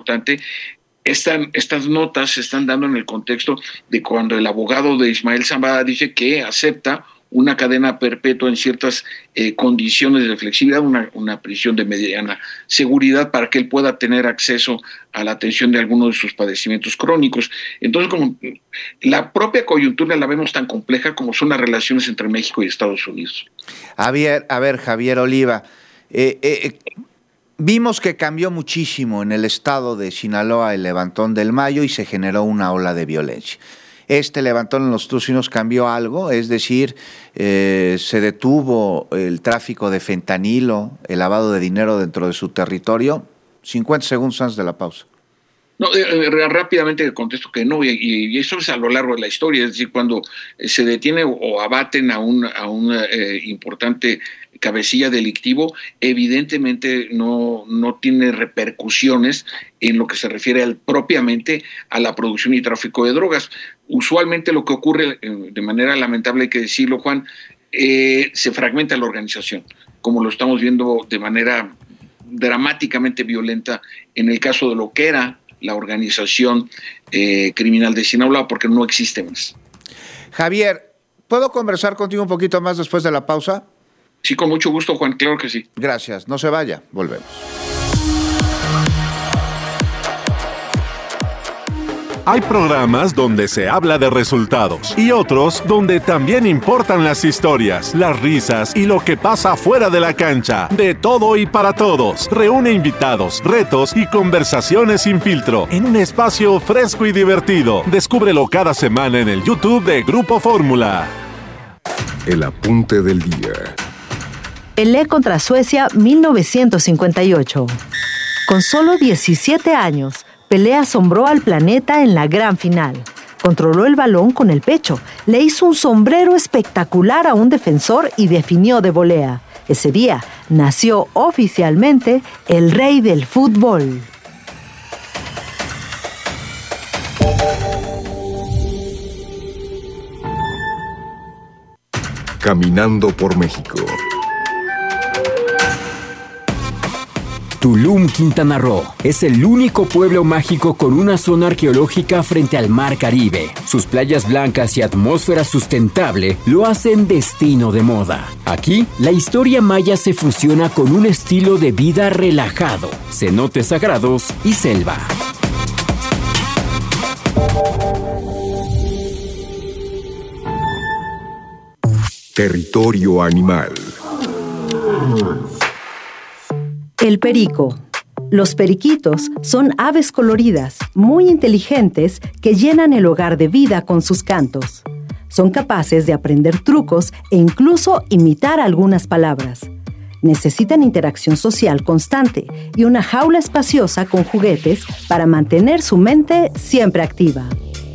importante. Estas notas se están dando en el contexto de cuando el abogado de Ismael Zambada dice que acepta una cadena perpetua en ciertas condiciones de flexibilidad, una prisión de mediana seguridad para que él pueda tener acceso a la atención de algunos de sus padecimientos crónicos. Entonces, como la propia coyuntura la vemos tan compleja como son las relaciones entre México y Estados Unidos. A ver, Javier Oliva, vimos que cambió muchísimo en el estado de Sinaloa el levantón del Mayo y se generó una ola de violencia. Este levantón en los Tuxtlas cambió algo, es decir, se detuvo el tráfico de fentanilo, el lavado de dinero dentro de su territorio. 50 segundos antes de la pausa. No, rápidamente contesto que no, y eso es a lo largo de la historia, es decir, cuando se detiene o abaten a un importante cabecilla delictivo, evidentemente no tiene repercusiones en lo que se refiere propiamente a la producción y tráfico de drogas. Usualmente lo que ocurre, de manera lamentable hay que decirlo, Juan, se fragmenta la organización, como lo estamos viendo de manera dramáticamente violenta en el caso de lo que era la organización criminal de Sinaloa, porque no existe más. Javier, ¿puedo conversar contigo un poquito más después de la pausa? Sí, con mucho gusto, Juan, claro que sí. Gracias, no se vaya, volvemos. Hay programas donde se habla de resultados y otros donde también importan las historias, las risas y lo que pasa fuera de la cancha. De todo y para todos. Reúne invitados, retos y conversaciones sin filtro en un espacio fresco y divertido. Descúbrelo cada semana en el YouTube de Grupo Fórmula. El apunte del día. Pelé contra Suecia 1958. Con solo 17 años, Pelé asombró al planeta en la gran final. Controló el balón con el pecho, le hizo un sombrero espectacular a un defensor y definió de volea. Ese día nació oficialmente el rey del fútbol. Caminando por México. Tulum, Quintana Roo, es el único pueblo mágico con una zona arqueológica frente al Mar Caribe. Sus playas blancas y atmósfera sustentable lo hacen destino de moda. Aquí, la historia maya se fusiona con un estilo de vida relajado, cenotes sagrados y selva. Territorio animal. El perico. Los periquitos son aves coloridas, muy inteligentes, que llenan el hogar de vida con sus cantos. Son capaces de aprender trucos e incluso imitar algunas palabras. Necesitan interacción social constante y una jaula espaciosa con juguetes para mantener su mente siempre activa.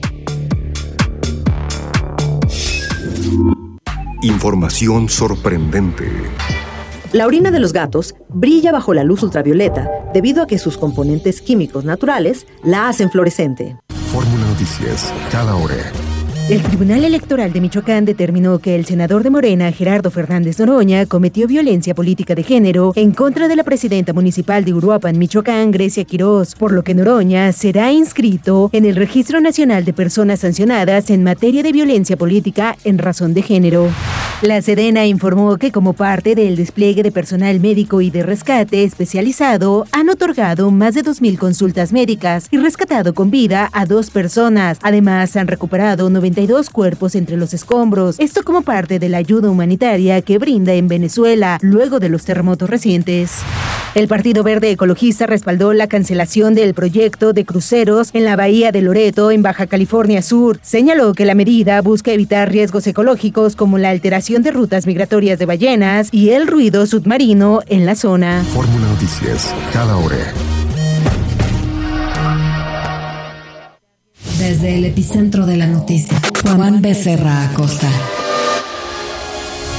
Información sorprendente. La orina de los gatos brilla bajo la luz ultravioleta debido a que sus componentes químicos naturales la hacen fluorescente. Fórmula Noticias, cada hora. El Tribunal Electoral de Michoacán determinó que el senador de Morena, Gerardo Fernández Noroña, cometió violencia política de género en contra de la presidenta municipal de Uruapan, Michoacán, Grecia Quirós, por lo que Noroña será inscrito en el Registro Nacional de Personas Sancionadas en materia de violencia política en razón de género. La Sedena informó que como parte del despliegue de personal médico y de rescate especializado, han otorgado más de 2,000 consultas médicas y rescatado con vida a 2 personas. Además, han recuperado 92 cuerpos entre los escombros. Esto como parte de la ayuda humanitaria que brinda en Venezuela luego de los terremotos recientes. El Partido Verde Ecologista respaldó la cancelación del proyecto de cruceros en la bahía de Loreto, en Baja California Sur. Señaló que la medida busca evitar riesgos ecológicos como la alteración de rutas migratorias de ballenas y el ruido submarino en la zona. Fórmula Noticias, cada hora. Desde el epicentro de la noticia, Juan Becerra Acosta.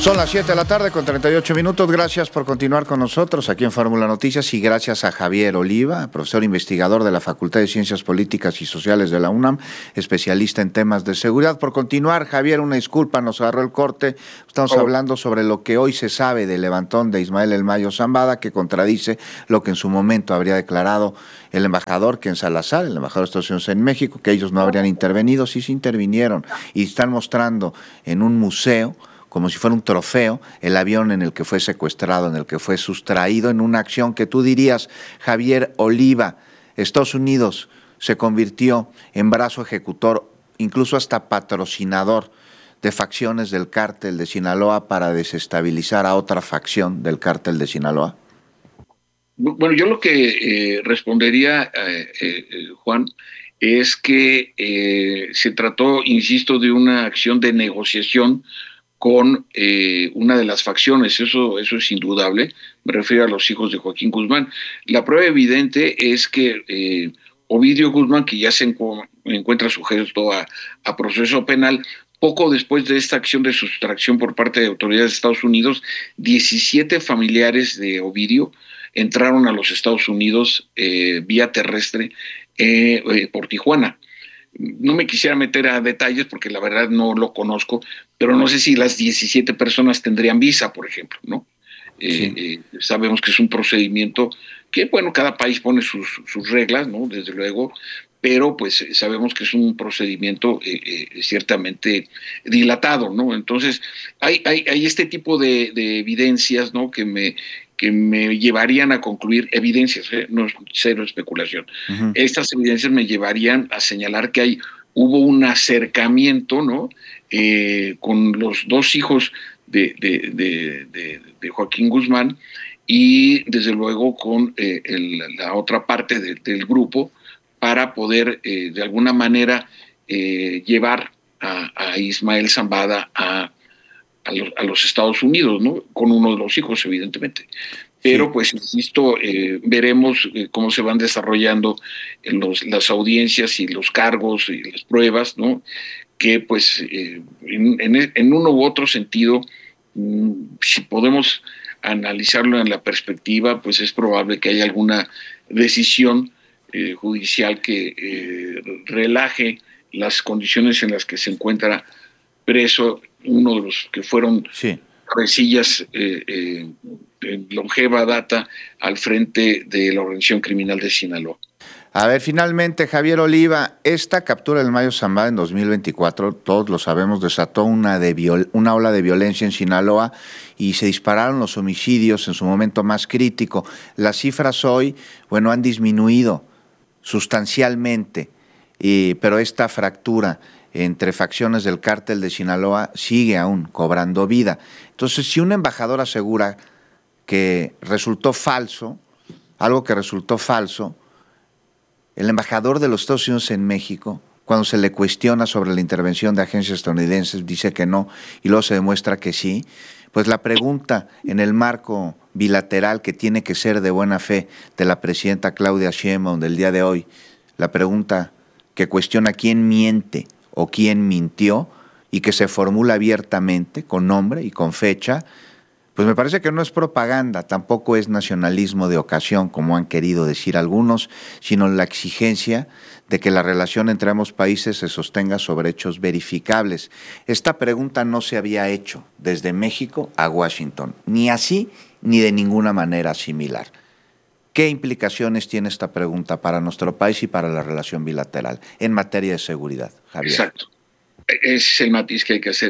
Son las 7 de la tarde con 38 minutos. Gracias por continuar con nosotros aquí en Fórmula Noticias y gracias a Javier Oliva, profesor investigador de la Facultad de Ciencias Políticas y Sociales de la UNAM, especialista en temas de seguridad. Por continuar, Javier, una disculpa, nos agarró el corte. Estamos hablando sobre lo que hoy se sabe del levantón de Ismael El Mayo Zambada, que contradice lo que en su momento habría declarado el embajador Ken Salazar, el embajador de Estados Unidos en México, que ellos no habrían intervenido. Sí se intervinieron y están mostrando en un museo, como si fuera un trofeo, el avión en el que fue secuestrado, en el que fue sustraído, en una acción que tú dirías, Javier Oliva, Estados Unidos se convirtió en brazo ejecutor, incluso hasta patrocinador de facciones del cártel de Sinaloa para desestabilizar a otra facción del cártel de Sinaloa. Bueno, yo lo que respondería, Juan, es que se trató, insisto, de una acción de negociación con una de las facciones, eso es indudable, me refiero a los hijos de Joaquín Guzmán. La prueba evidente es que Ovidio Guzmán, que ya se encuentra sujeto a proceso penal, poco después de esta acción de sustracción por parte de autoridades de Estados Unidos, 17 familiares de Ovidio entraron a los Estados Unidos vía terrestre por Tijuana. No me quisiera meter a detalles porque la verdad no lo conozco, pero no sé si las 17 personas tendrían visa, por ejemplo, ¿no? Sí. Sabemos que es un procedimiento que, bueno, cada país pone sus reglas, ¿no? Desde luego, pero pues sabemos que es un procedimiento ciertamente dilatado, ¿no? Entonces, hay este tipo de evidencias, ¿no? Que me llevarían a concluir, evidencias, no es cero especulación. Uh-huh. Estas evidencias me llevarían a señalar que hubo un acercamiento, ¿no? Con los dos hijos de Joaquín Guzmán y desde luego con la otra parte del grupo para poder de alguna manera llevar a Ismael Zambada a los Estados Unidos, ¿no? Con uno de los hijos, evidentemente. Pero, pues, insisto, veremos cómo se van desarrollando las audiencias y los cargos y las pruebas, ¿no? Que, pues, en uno u otro sentido, si podemos analizarlo en la perspectiva, pues es probable que haya alguna decisión judicial que relaje las condiciones en las que se encuentra preso uno de los que fueron resillas de longeva data al frente de la organización criminal de Sinaloa. A ver, finalmente, Javier Oliva, esta captura del Mayo Zambada en 2024, todos lo sabemos, desató una ola de violencia en Sinaloa y se dispararon los homicidios en su momento más crítico. Las cifras hoy, bueno, han disminuido sustancialmente, pero esta fractura entre facciones del cártel de Sinaloa sigue aún cobrando vida. Entonces, si un embajador asegura que resultó falso, algo que resultó falso, el embajador de los Estados Unidos en México, cuando se le cuestiona sobre la intervención de agencias estadounidenses, dice que no, y luego se demuestra que sí, pues la pregunta en el marco bilateral que tiene que ser de buena fe de la presidenta Claudia Sheinbaum del día de hoy, la pregunta que cuestiona quién miente o quién mintió y que se formula abiertamente, con nombre y con fecha, pues me parece que no es propaganda, tampoco es nacionalismo de ocasión, como han querido decir algunos, sino la exigencia de que la relación entre ambos países se sostenga sobre hechos verificables. Esta pregunta no se había hecho desde México a Washington, ni así ni de ninguna manera similar. ¿Qué implicaciones tiene esta pregunta para nuestro país y para la relación bilateral en materia de seguridad, Javier? Exacto. Ese es el matiz que hay que hacer.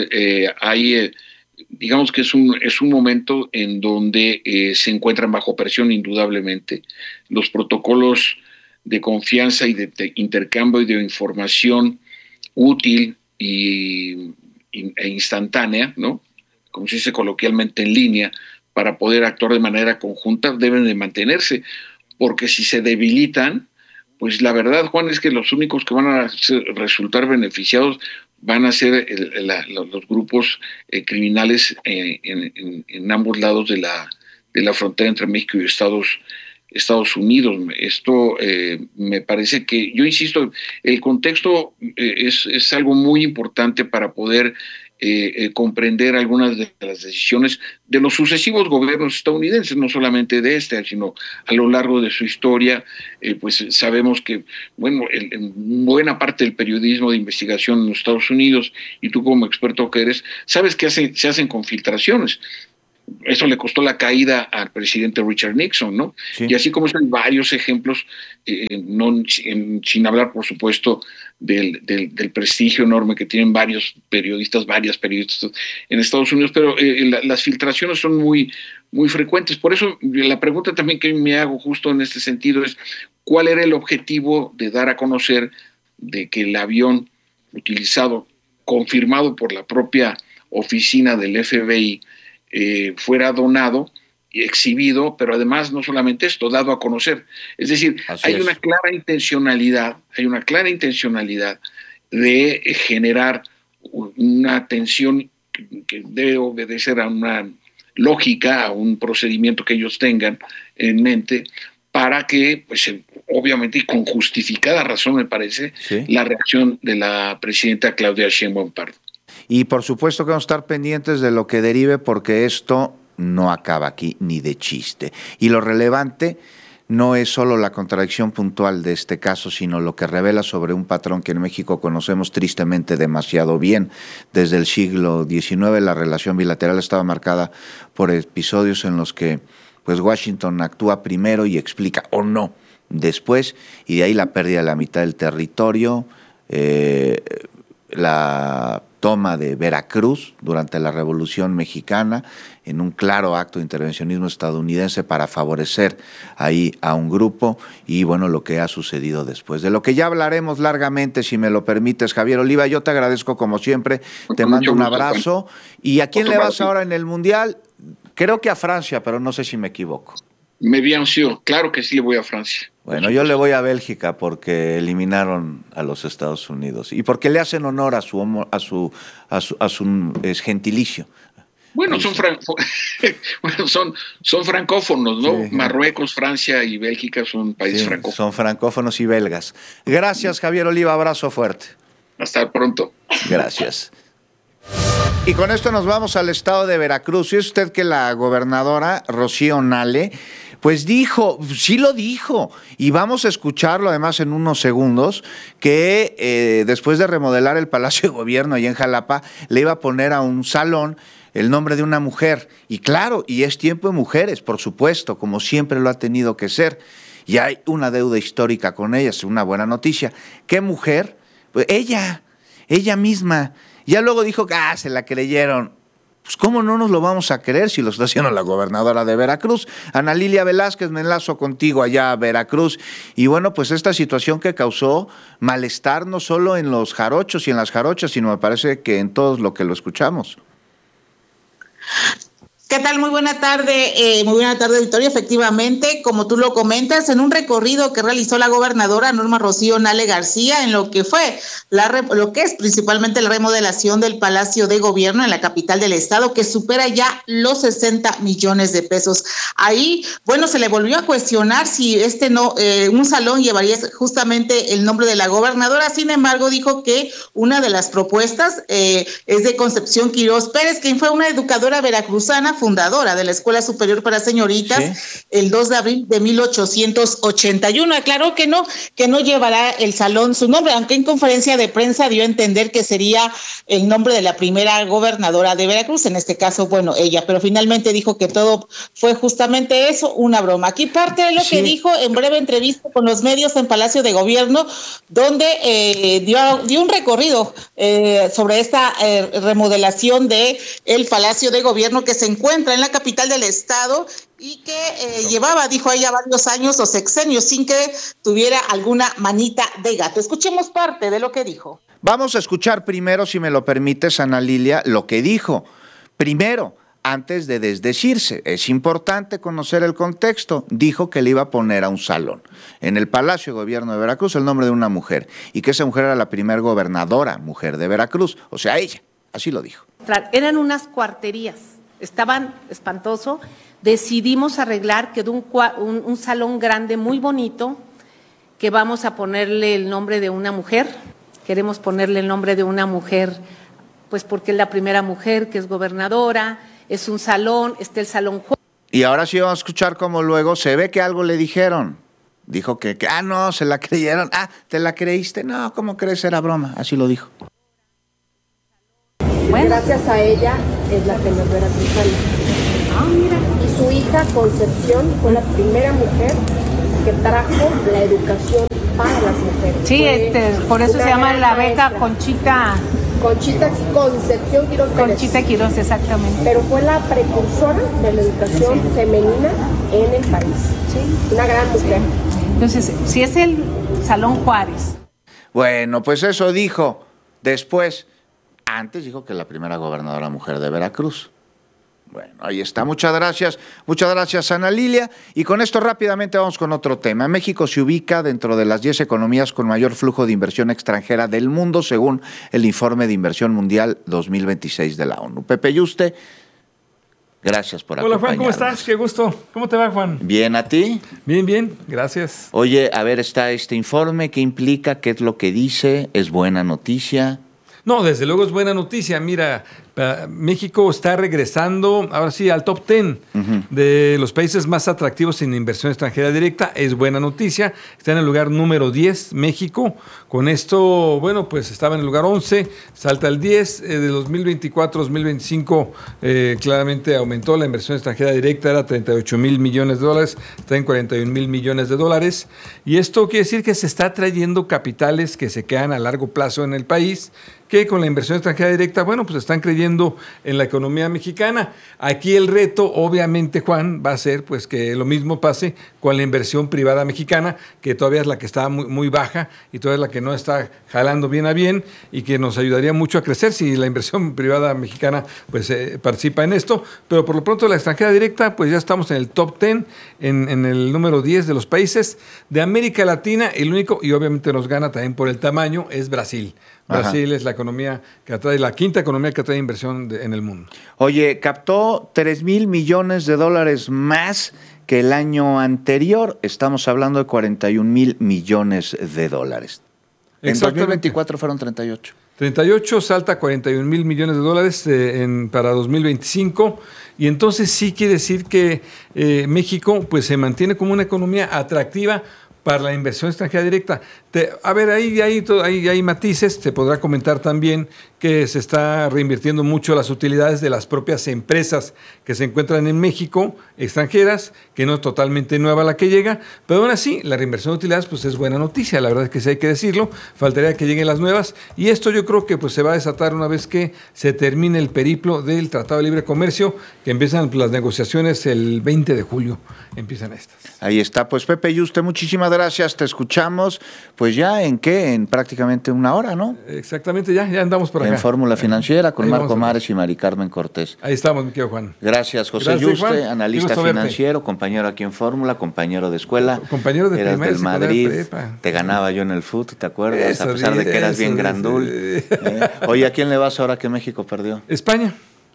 Digamos que es un momento en donde se encuentran bajo presión indudablemente. Los protocolos de confianza y de intercambio de información útil e instantánea, ¿no? Como se dice coloquialmente, en línea, para poder actuar de manera conjunta, deben de mantenerse, porque si se debilitan, pues la verdad, Juan, es que los únicos que van a resultar beneficiados van a ser los grupos criminales en ambos lados de la frontera entre México y Estados Unidos. Esto me parece que, yo insisto, el contexto es algo muy importante para poder comprender algunas de las decisiones de los sucesivos gobiernos estadounidenses, no solamente de este, sino a lo largo de su historia. Pues sabemos que, bueno, en buena parte del periodismo de investigación en los Estados Unidos, y tú como experto que eres, sabes que se hacen con filtraciones. Eso le costó la caída al presidente Richard Nixon, ¿no? Sí. Y así como son varios ejemplos, sin hablar, por supuesto, del prestigio enorme que tienen varias periodistas en Estados Unidos, pero las filtraciones son muy, muy frecuentes. Por eso la pregunta también que me hago justo en este sentido es, ¿cuál era el objetivo de dar a conocer de que el avión utilizado, confirmado por la propia oficina del FBI, fuera donado y exhibido, pero además no solamente esto, dado a conocer? Es decir, hay una clara intencionalidad de generar una tensión que debe obedecer a una lógica, a un procedimiento que ellos tengan en mente, para que, pues, obviamente y con justificada razón, me parece, ¿sí?, la reacción de la presidenta Claudia Sheinbaum Pardo. Y por supuesto que vamos a estar pendientes de lo que derive, porque esto no acaba aquí ni de chiste. Y lo relevante no es solo la contradicción puntual de este caso, sino lo que revela sobre un patrón que en México conocemos tristemente demasiado bien. Desde el siglo XIX la relación bilateral estaba marcada por episodios en los que, pues, Washington actúa primero y explica o no después, y de ahí la pérdida de la mitad del territorio, la toma de Veracruz durante la Revolución Mexicana, en un claro acto de intervencionismo estadounidense para favorecer ahí a un grupo, y bueno, lo que ha sucedido después, de lo que ya hablaremos largamente, si me lo permites, Javier Oliva. Yo te agradezco como siempre, te mando un abrazo. ¿Y a quién le vas ahora en el Mundial? Creo que a Francia, pero no sé si me equivoco. Me bien sûr, claro que sí le voy a Francia. Bueno, yo le voy a Bélgica porque eliminaron a los Estados Unidos y porque le hacen honor a su gentilicio. Bueno, son francófonos, ¿no? Sí. Marruecos, Francia y Bélgica son países francófonos. Son francófonos y belgas. Gracias, Javier Oliva, abrazo fuerte. Hasta pronto. Gracias. Y con esto nos vamos al estado de Veracruz. ¿Es usted que la gobernadora Rocío Nale, pues sí lo dijo, y vamos a escucharlo además en unos segundos, que después de remodelar el Palacio de Gobierno allá en Jalapa, le iba a poner a un salón el nombre de una mujer? Y claro, y es tiempo de mujeres, por supuesto, como siempre lo ha tenido que ser, y hay una deuda histórica con ella, es una buena noticia. ¿Qué mujer? Pues ella misma. Ya luego dijo que se la creyeron. Pues ¿cómo no nos lo vamos a creer si lo está haciendo la gobernadora de Veracruz? Ana Lilia Velázquez, me enlazo contigo allá a Veracruz. Y bueno, pues esta situación que causó malestar no solo en los jarochos y en las jarochas, sino me parece que en todos lo que lo escuchamos. ¿Qué tal? Muy buena tarde, Victoria. Efectivamente, como tú lo comentas, en un recorrido que realizó la gobernadora Norma Rocío Nale García, en lo que fue lo que es principalmente la remodelación del Palacio de Gobierno en la capital del estado, que supera ya los 60 millones de pesos. Ahí, bueno, se le volvió a cuestionar si un salón llevaría justamente el nombre de la gobernadora. Sin embargo, dijo que una de las propuestas es de Concepción Quirós Pérez, quien fue una educadora veracruzana, fundadora de la Escuela Superior para Señoritas, ¿sí?, el 2 de abril de 1881. Aclaró que no llevará el salón su nombre, aunque en conferencia de prensa dio a entender que sería el nombre de la primera gobernadora de Veracruz, en este caso, bueno, ella, pero finalmente dijo que todo fue justamente eso, una broma. Aquí parte de lo que dijo en breve entrevista con los medios en Palacio de Gobierno, donde dio un recorrido sobre esta remodelación de el Palacio de Gobierno, que se encuentra en la capital del estado y que llevaba, dijo ella, varios años o sexenios sin que tuviera alguna manita de gato. Escuchemos parte de lo que dijo. Vamos a escuchar primero, si me lo permites, Ana Lilia, lo que dijo. Primero, antes de desdecirse, es importante conocer el contexto. Dijo que le iba a poner a un salón en el Palacio de Gobierno de Veracruz el nombre de una mujer, y que esa mujer era la primera gobernadora mujer de Veracruz, o sea, ella, así lo dijo. Eran unas cuarterías. Estaban espantoso. Decidimos arreglar, quedó un salón grande, muy bonito, que vamos a ponerle el nombre de una mujer. Queremos ponerle el nombre de una mujer pues porque es la primera mujer que es gobernadora, es un salón, está el Salón Juárez. Y ahora sí vamos a escuchar cómo luego se ve que algo le dijeron. Dijo que no, se la creyeron. ¿Te la creíste? No, ¿cómo crees? Era broma. Así lo dijo. Bueno. Gracias a ella es la tenedora cruzana. Mira. Y su hija Concepción fue la primera mujer que trajo la educación para las mujeres. Sí, por eso se llama la beca Conchita Concepción Quirós Pérez. Conchita Quirós, exactamente. Pero fue la precursora de la educación femenina en el país. Sí. Una gran mujer. Entonces, si es el Salón Juárez. Bueno, pues eso dijo. Después, antes dijo que la primera gobernadora mujer de Veracruz. Bueno, ahí está. Muchas gracias, Ana Lilia. Y con esto rápidamente vamos con otro tema. México se ubica dentro de las 10 economías con mayor flujo de inversión extranjera del mundo, según el Informe de Inversión Mundial 2026 de la ONU. Pepe Yuste, gracias por acompañarnos. Hola, Juan, ¿cómo estás? Qué gusto. ¿Cómo te va, Juan? Bien, ¿a ti? Bien, gracias. Oye, a ver, está este informe. ¿Qué implica? ¿Qué es lo que dice? ¿Es buena noticia? No, desde luego es buena noticia. Mira, México está regresando, ahora sí, al top 10 de los países más atractivos en inversión extranjera directa. Es buena noticia. Está en el lugar número 10, México. Con esto, bueno, pues estaba en el lugar 11, salta al 10. De 2024 2025, claramente aumentó la inversión extranjera directa, era 38 mil millones de dólares, está en 41 mil millones de dólares. Y esto quiere decir que se está atrayendo capitales que se quedan a largo plazo en el país, que con la inversión extranjera directa, bueno, pues están creyendo en la economía mexicana. Aquí el reto, obviamente, Juan, va a ser pues que lo mismo pase con la inversión privada mexicana, que todavía es la que está muy, muy baja y todavía es la que no está jalando bien a bien y que nos ayudaría mucho a crecer si la inversión privada mexicana pues participa en esto. Pero por lo pronto la extranjera directa, pues ya estamos en el top 10, en el número 10 de los países. De América Latina, el único, y obviamente nos gana también por el tamaño, es Brasil. Brasil es la economía que atrae, la quinta economía que atrae inversión en el mundo. Oye, captó 3 mil millones de dólares más que el año anterior. Estamos hablando de 41 mil millones de dólares. En 2024 fueron 38. 38, salta a 41 mil millones de dólares para 2025. Y entonces sí quiere decir que México pues se mantiene como una economía atractiva para la inversión extranjera directa. A ver, ahí hay matices. Se podrá comentar también que se está reinvirtiendo mucho las utilidades de las propias empresas que se encuentran en México, extranjeras, que no es totalmente nueva la que llega, pero aún así, la reinversión de utilidades pues es buena noticia, la verdad es que sí hay que decirlo, faltaría que lleguen las nuevas, y esto yo creo que pues se va a desatar una vez que se termine el periplo del Tratado de Libre Comercio, que empiezan las negociaciones el 20 de julio, empiezan estas. Ahí está, pues Pepe Yuste, muchísimas gracias, te escuchamos, pues ya en prácticamente una hora, ¿no? Exactamente, ya andamos por acá. En Fórmula Financiera con Marco Mares y Mari Carmen Cortés. Ahí estamos, mi querido Juan. Gracias, José Yuste, analista financiero, compañero aquí en Fórmula, compañero de escuela. Compañero de eras del Madrid, te ganaba yo en el fútbol, ¿te acuerdas? Eso, a pesar de que eras bien grandul. Oye, ¿a quién le vas ahora que México perdió? España.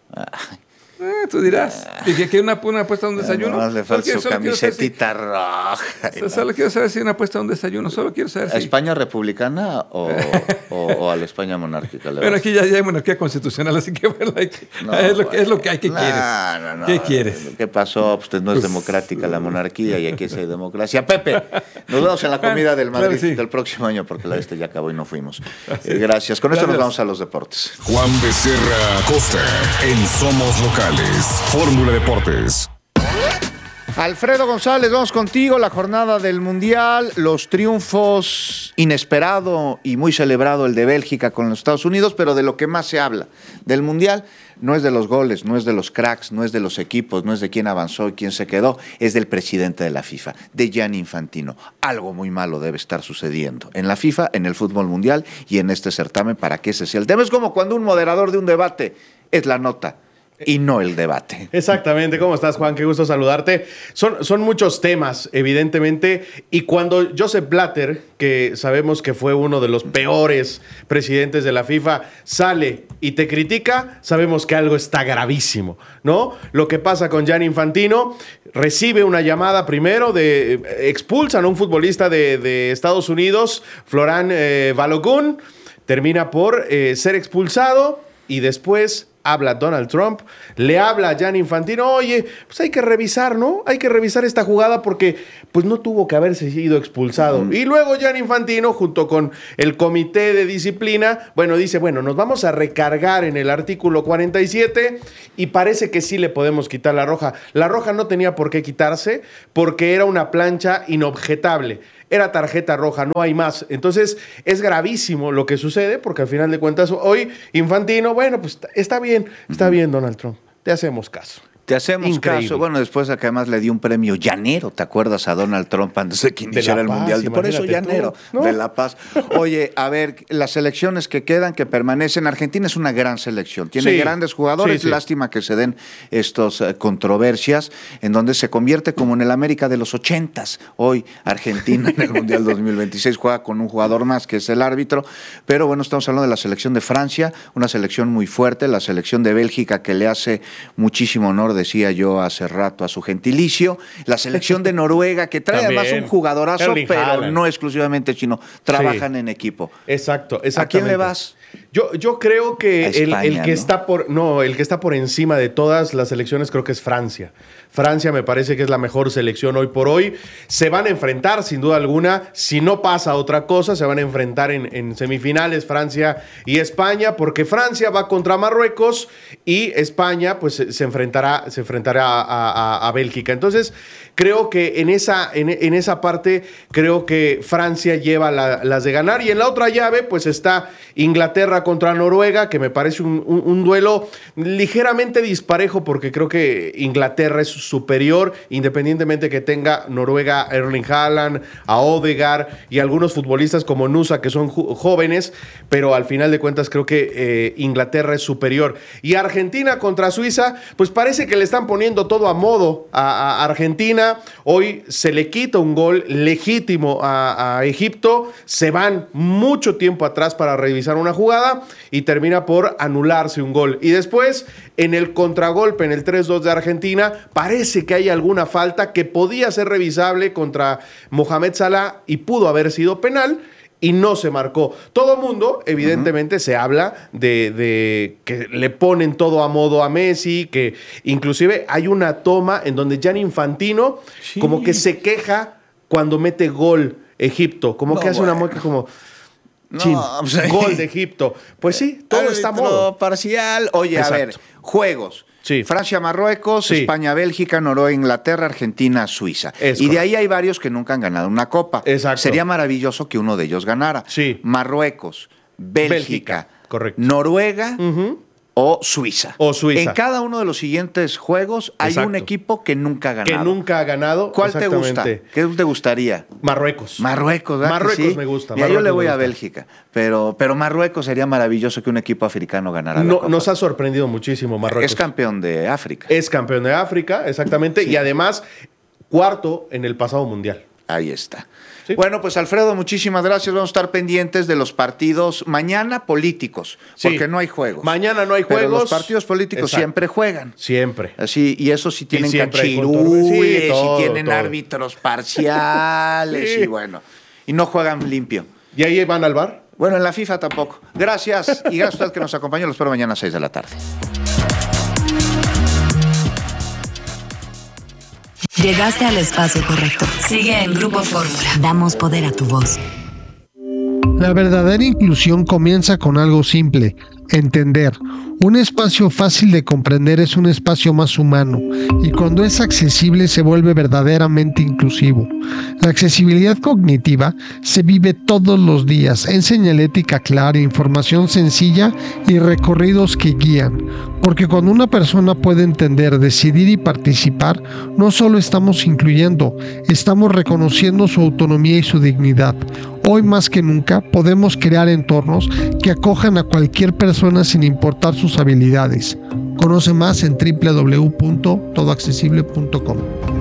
Tú dirás. ¿Que una apuesta a un desayuno? No, le falta su camisetita roja. Solo quiero saber si una apuesta a un desayuno. Solo quiero saber si... ¿A España republicana o a la España monárquica? Bueno, aquí ya hay monarquía constitucional, así que bueno, es lo que hay. ¿Qué quieres? No. ¿Qué quieres? ¿Qué pasó? Pues no es democrática la monarquía y aquí sí hay democracia. Pepe, nos vemos en la comida del Madrid del próximo año, porque la ya acabó y no fuimos. Gracias. Con esto nos vamos a los deportes. Juan Becerra Costa en Somos Locales. Fórmula Deportes. Alfredo González, vamos contigo. La jornada del Mundial, los triunfos, inesperado y muy celebrado el de Bélgica con los Estados Unidos, pero de lo que más se habla del Mundial no es de los goles, no es de los cracks, no es de los equipos, no es de quién avanzó y quién se quedó, es del presidente de la FIFA, de Gianni Infantino. Algo muy malo debe estar sucediendo en la FIFA, en el fútbol mundial y en este certamen para que ese sea el tema. Es como cuando un moderador de un debate es la nota y no el debate. Exactamente. ¿Cómo estás, Juan? Qué gusto saludarte. Son muchos temas, evidentemente, y cuando Joseph Blatter, que sabemos que fue uno de los peores presidentes de la FIFA, sale y te critica, sabemos que algo está gravísimo, ¿no? Lo que pasa con Gianni Infantino, recibe una llamada primero expulsan a un futbolista de Estados Unidos, Florent Balogun, termina por ser expulsado. y después habla Donald Trump, le habla a Gianni Infantino, oye, pues hay que revisar, ¿no? Hay que revisar esta jugada porque pues no tuvo que haberse sido expulsado. Y luego Gianni Infantino, junto con el comité de disciplina, dice, nos vamos a recargar en el artículo 47 y parece que sí le podemos quitar la roja. La roja no tenía por qué quitarse porque era una plancha inobjetable. Era tarjeta roja, no hay más. Entonces, es gravísimo lo que sucede, porque al final de cuentas, hoy Infantino, pues está bien, Donald Trump, te hacemos caso. Te hacemos caso. Después de que además le dio un premio llanero, ¿te acuerdas a Donald Trump antes de que iniciara el Mundial? Por eso llanero, ¿no? De La Paz. Oye, a ver, las selecciones que quedan, que permanecen, Argentina es una gran selección, tiene grandes jugadores, lástima que se den estas controversias, en donde se convierte como en el América de los 80s. Hoy Argentina en el Mundial 2026 juega con un jugador más, que es el árbitro, pero estamos hablando de la selección de Francia, una selección muy fuerte, la selección de Bélgica, que le hace muchísimo honor, decía yo hace rato, a su gentilicio, la selección de Noruega, que trae además un jugadorazo, Erling pero Haaland. No exclusivamente chino, trabajan en equipo. Exacto. ¿A quién le vas? Yo creo que España, el que está por encima de todas las selecciones creo que es Francia. Francia me parece que es la mejor selección hoy por hoy. Se van a enfrentar, sin duda alguna, si no pasa otra cosa, se van a enfrentar en semifinales Francia y España, porque Francia va contra Marruecos y España pues se enfrentará a Bélgica. Entonces, creo que en esa parte, creo que Francia lleva las de ganar. Y en la otra llave, pues está Inglaterra contra Noruega, que me parece un duelo ligeramente disparejo, porque creo que Inglaterra es superior, independientemente que tenga Noruega a Erling Haaland, a Odegaard y algunos futbolistas como Nusa, que son jóvenes, pero al final de cuentas creo que Inglaterra es superior. Y Argentina contra Suiza, pues parece que le están poniendo todo a modo a Argentina. Hoy se le quita un gol legítimo a Egipto, se van mucho tiempo atrás para revisar una jugada y termina por anularse un gol. Y después, en el contragolpe, en el 3-2 de Argentina, parece que hay alguna falta que podía ser revisable contra Mohamed Salah y pudo haber sido penal y no se marcó. Todo mundo, evidentemente, se habla de que le ponen todo a modo a Messi, que inclusive hay una toma en donde Gianni Infantino como que se queja cuando mete gol Egipto, como que hace una mueca como... Gol de Egipto. Pues sí, todo está a modo. Parcial. Oye, exacto. A ver, juegos. Sí. Francia-Marruecos, España-Bélgica, Noruega-Inglaterra, Argentina-Suiza. Y de ahí hay varios que nunca han ganado una copa. Exacto. Sería maravilloso que uno de ellos ganara. Sí. Marruecos, Bélgica. Correcto. Noruega o Suiza. En cada uno de los siguientes juegos hay un equipo que nunca ha ganado. Que nunca ha ganado. ¿Cuál te gusta? ¿Qué te gustaría? Marruecos. Marruecos, ¿verdad? Marruecos me gusta. Yo le voy a Bélgica, pero Marruecos sería maravilloso que un equipo africano ganara la Copa. Nos ha sorprendido muchísimo Marruecos. Es campeón de África. Es campeón de África, exactamente. Sí. Y además, cuarto en el pasado mundial. Ahí está. Sí. Bueno, pues Alfredo, muchísimas gracias. Vamos a estar pendientes de los partidos mañana políticos, porque no hay juegos. Mañana no hay juegos. Pero los partidos políticos siempre juegan. Siempre. Así, y eso sí tienen cachirules, y tienen árbitros parciales, y no juegan limpio. ¿Y ahí van al bar? Bueno, en la FIFA tampoco. Gracias, y gracias a usted que nos acompañó. Los espero mañana a 6 de la tarde. Llegaste al espacio correcto. Sigue en Grupo Fórmula. Damos poder a tu voz. La verdadera inclusión comienza con algo simple: entender. Un espacio fácil de comprender es un espacio más humano, y cuando es accesible se vuelve verdaderamente inclusivo. La accesibilidad cognitiva se vive todos los días en señalética clara, información sencilla y recorridos que guían. Porque cuando una persona puede entender, decidir y participar, no solo estamos incluyendo, estamos reconociendo su autonomía y su dignidad. Hoy más que nunca podemos crear entornos que acojan a cualquier persona sin importar sus habilidades. Conoce más en www.todoaccesible.com.